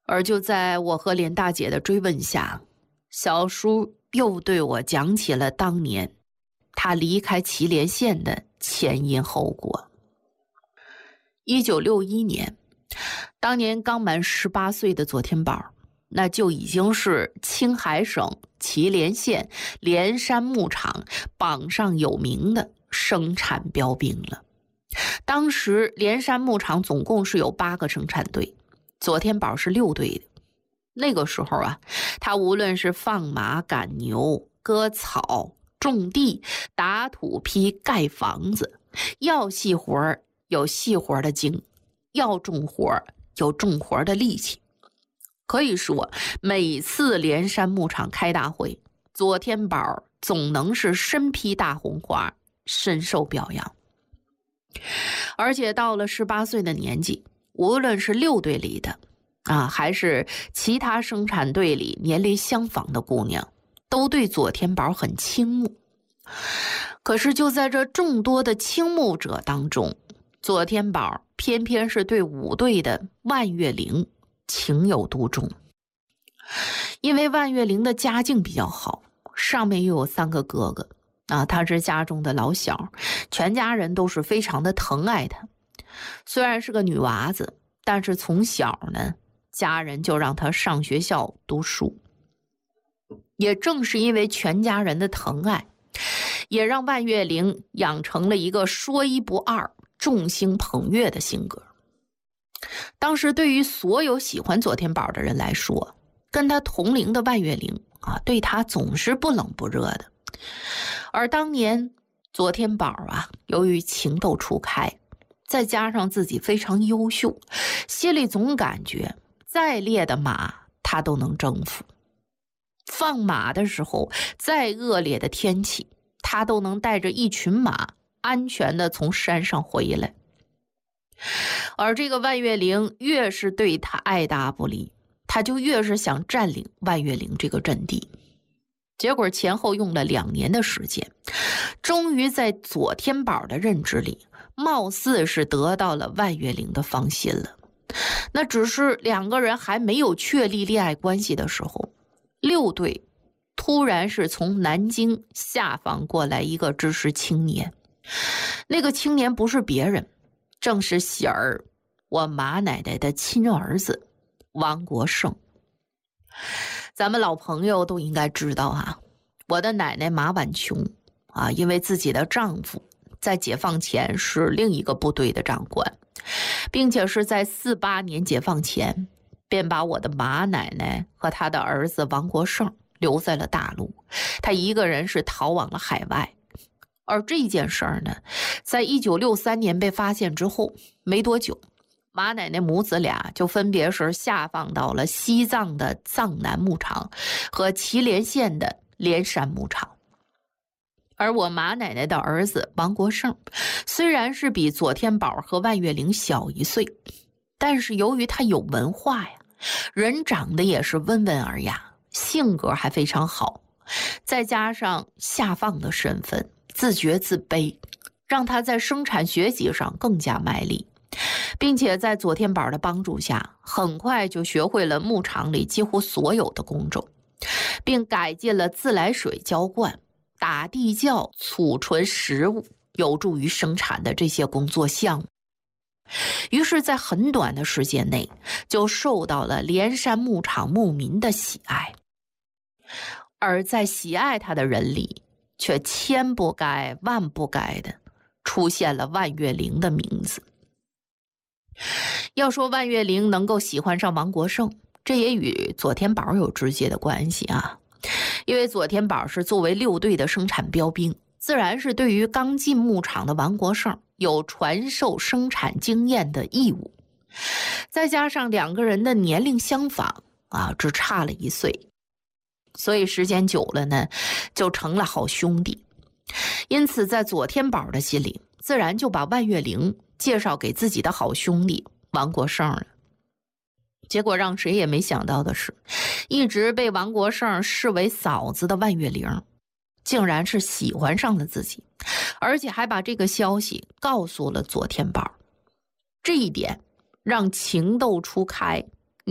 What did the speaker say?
而就在我和连大姐的追问下，小叔又对我讲起了当年他离开祁连县的前因后果。1961年，当年刚满18岁的左天宝，那就已经是青海省祁连县连山牧场榜上有名的生产标兵了。当时连山牧场总共是有8个生产队，左天宝是6队的。那个时候啊，他无论是放马赶牛、割草、种地、打土坯、盖房子，要细活有细活的精，要重活有重活的力气。可以说每次连山牧场开大会，左天宝总能是身披大红花，深受表扬。而且到了18岁的年纪，无论是6队里的还是其他生产队里年龄相仿的姑娘，都对左天宝很倾慕。可是就在这众多的倾慕者当中，左天宝偏偏是对5队的万岳玲情有独钟。因为万岳玲的家境比较好，上面又有3个哥哥他是家中的老小，全家人都是非常的疼爱他。虽然是个女娃子，但是从小呢，家人就让她上学校读书。也正是因为全家人的疼爱，也让万岳玲养成了一个说一不二、众星捧月的性格。当时对于所有喜欢左天宝的人来说，跟他同龄的万岳玲对他总是不冷不热的。而当年左天宝由于情窦初开，再加上自己非常优秀，心里总感觉再烈的马他都能征服。放马的时候，再恶劣的天气，他都能带着一群马安全的从山上回来。而这个万岳玲越是对他爱答不理，他就越是想占领万岳玲这个阵地。结果前后用了2年的时间，终于在左天宝的认知里，貌似是得到了万岳玲的芳心了。那只是2个人还没有确立恋爱关系的时候，6队突然是从南京下放过来一个知识青年。那个青年不是别人，正是喜儿，我马奶奶的亲儿子王国胜。咱们老朋友都应该知道我的奶奶马婉琼因为自己的丈夫在解放前是另一个部队的长官，并且是在48年解放前便把我的马奶奶和他的儿子王国胜留在了大陆，他一个人是逃往了海外。而这件事儿呢，在1963年被发现之后没多久，马奶奶母子俩就分别是下放到了西藏的藏南牧场和祁连县的连山牧场。而我马奶奶的儿子王国胜虽然是比左天宝和万岳玲小1岁，但是由于他有文化人长得也是温文尔雅，性格还非常好，再加上下放的身份，自觉自卑，让他在生产学习上更加卖力，并且在左天宝的帮助下，很快就学会了牧场里几乎所有的工种，并改进了自来水浇灌、打地窖、储存食物，有助于生产的这些工作项目。于是在很短的时间内就受到了连山牧场牧民的喜爱。而在喜爱他的人里，却千不该万不该的出现了万岳玲的名字。要说万岳玲能够喜欢上王国胜，这也与左天宝有直接的关系因为左天宝是作为6队的生产标兵，自然是对于刚进牧场的王国胜有传授生产经验的义务。再加上2个人的年龄相仿只差了1岁，所以时间久了呢，就成了好兄弟。因此在左天宝的心里，自然就把万岳玲介绍给自己的好兄弟王国胜了。结果让谁也没想到的是，一直被王国胜视为嫂子的万岳玲竟然是喜欢上了自己，而且还把这个消息告诉了左天宝。这一点让情窦初开